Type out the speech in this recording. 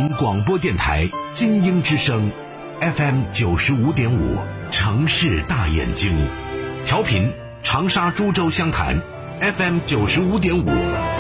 城广播电台精英之声 FM95.5，城市大眼睛，调频长沙株洲湘潭 FM95.5。